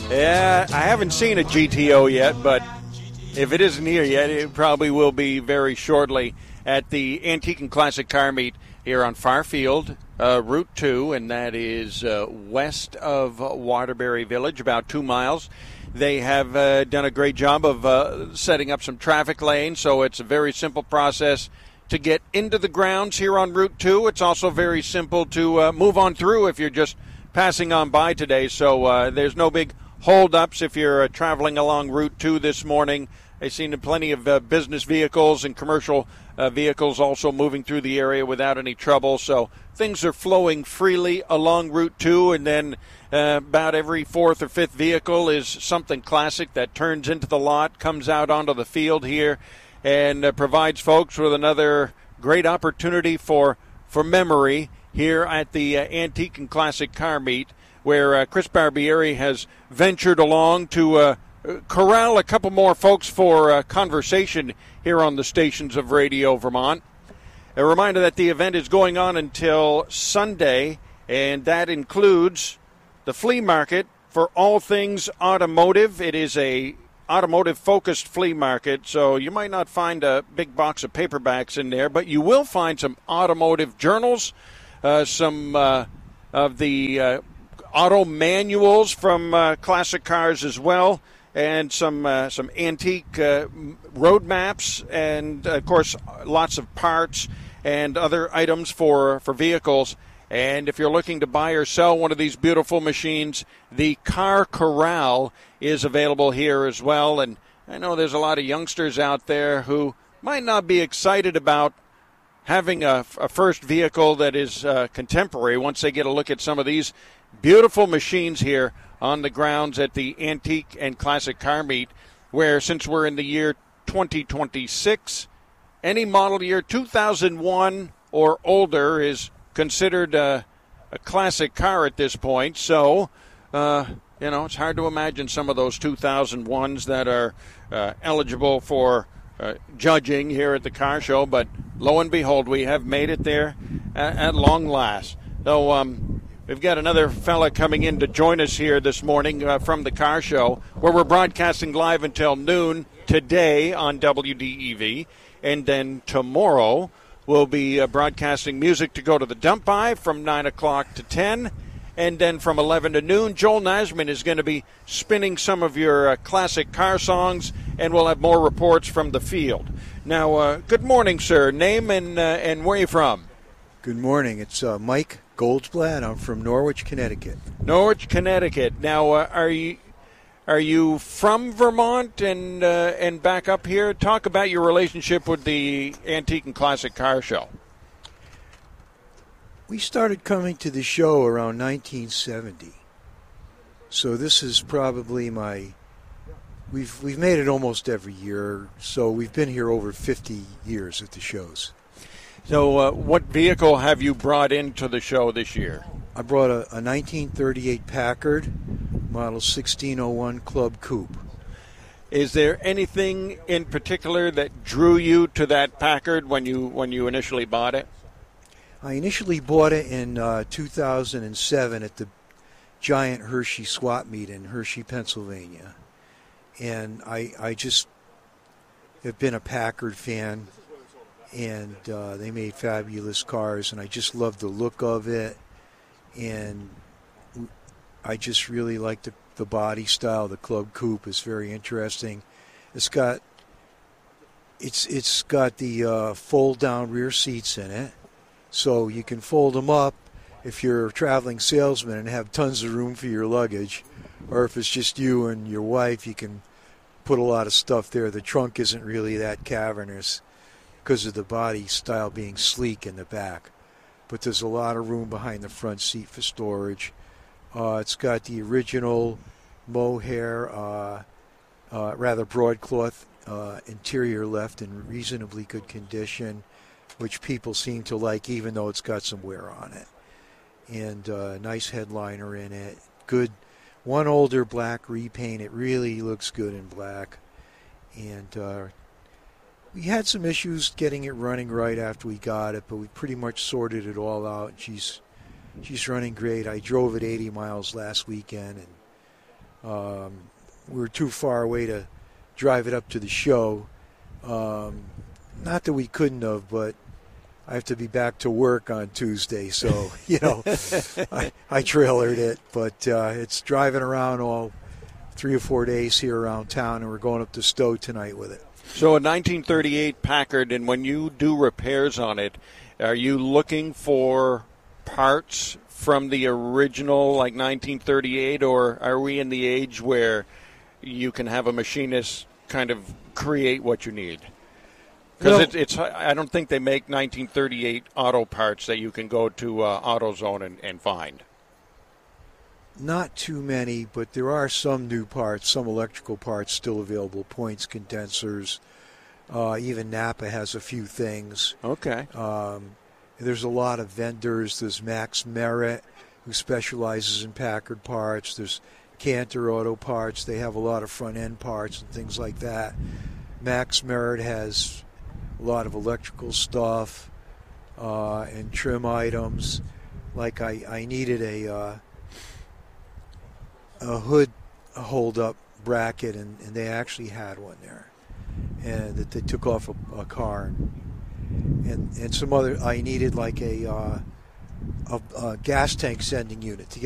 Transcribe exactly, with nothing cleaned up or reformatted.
Yeah, I haven't seen a G T O yet, but if it isn't here yet, it probably will be very shortly at the Antique and Classic Car Meet here on Farfield, uh, Route two, and that is uh, west of Waterbury Village, about two miles. They have uh, done a great job of uh, setting up some traffic lanes, so it's a very simple process to get into the grounds here on Route two. It's also very simple to uh, move on through if you're just passing on by today, so uh, there's no big hold-ups if you're uh, traveling along Route two this morning. I've seen plenty of uh, business vehicles and commercial uh, vehicles also moving through the area without any trouble. So things are flowing freely along Route two, and then uh, about every fourth or fifth vehicle is something classic that turns into the lot, comes out onto the field here, and uh, provides folks with another great opportunity for, for memory here at the uh, Antique and Classic Car Meet, where uh, Chris Barbieri has ventured along to uh, corral a couple more folks for uh, conversation here on the stations of Radio Vermont. A reminder that the event is going on until Sunday, and that includes the flea market for all things automotive. It is a automotive-focused flea market, so you might not find a big box of paperbacks in there, but you will find some automotive journals, uh, some uh, of the uh, auto manuals from uh, classic cars as well, and some uh, some antique uh, road maps, and of course lots of parts and other items for, for vehicles. And if you're looking to buy or sell one of these beautiful machines, the Car Corral is available here as well. And I know there's a lot of youngsters out there who might not be excited about having a, a first vehicle that is uh, contemporary once they get a look at some of these beautiful machines here on the grounds at the Antique and Classic Car Meet, where since we're in the year twenty twenty-six, any model year two thousand one or older is considered a, a classic car at this point. So, uh, you know, it's hard to imagine some of those two thousand ones that are uh, eligible for uh, judging here at the car show. But lo and behold, we have made it there at, at long last. So, um, we've got another fella coming in to join us here this morning uh, from the car show, where we're broadcasting live until noon today on W D E V. And then tomorrow we'll be uh, broadcasting music to go to the dump by from nine o'clock to ten. And then from eleven to noon, Joel Nasman is going to be spinning some of your uh, classic car songs, and we'll have more reports from the field. Now, uh, good morning, sir. Name and, uh, and where are you from? Good morning. It's uh, Mike Goldsblatt. I'm from Norwich, Connecticut. Norwich, Connecticut. Now, uh, are you are you from Vermont and uh, and back up here? Talk about your relationship with the Antique and Classic Car Show. We started coming to the show around nineteen seventy. So this is probably my we've we've made it almost every year. So we've been here over fifty years at the shows. So uh, what vehicle have you brought into the show this year? I brought a, a nineteen thirty-eight Packard, model sixteen oh one Club Coupe. Is there anything in particular that drew you to that Packard when you when you initially bought it? I initially bought it in uh, two thousand seven at the giant Hershey swap meet in Hershey, Pennsylvania. And I, I just have been a Packard fan. And uh, they made fabulous cars, and I just loved the look of it, and I just really like the, the body style. The Club Coupe is very interesting. It's got it's it's got the uh, fold-down rear seats in it, so you can fold them up if you're a traveling salesman and have tons of room for your luggage, or if it's just you and your wife, you can put a lot of stuff there. The trunk isn't really that cavernous because of the body style being sleek in the back. But there's a lot of room behind the front seat for storage. Uh, it's got the original mohair, uh, uh, rather broadcloth uh, interior left in reasonably good condition, which people seem to like even though it's got some wear on it. And a uh, nice headliner in it. Good, one older black repaint. It really looks good in black. And uh, we had some issues getting it running right after we got it, but we pretty much sorted it all out. She's she's running great. I drove it eighty miles last weekend, and Um, we were too far away to drive it up to the show. Um, not that we couldn't have, but I have to be back to work on Tuesday, so, you know, I, I trailered it. But uh, it's driving around all three or four days here around town, and we're going up to Stowe tonight with it. So a nineteen thirty-eight Packard, and when you do repairs on it, are you looking for parts from the original, like nineteen thirty-eight, or are we in the age where you can have a machinist kind of create what you need? Because it's, it's, I don't think they make nineteen thirty-eight auto parts that you can go to uh, AutoZone and, and find. Not too many, but there are some new parts, some electrical parts still available, points, condensers. Uh, even Napa has a few things. Okay. Um, there's a lot of vendors. There's Max Merritt, who specializes in Packard parts. There's Cantor Auto Parts. They have a lot of front-end parts and things like that. Max Merritt has a lot of electrical stuff uh, and trim items. Like I, I needed a... Uh, a hood hold-up bracket, and, and they actually had one there, and that they took off a, a car, and, and and some other. I needed like a, uh, a a gas tank sending unit to get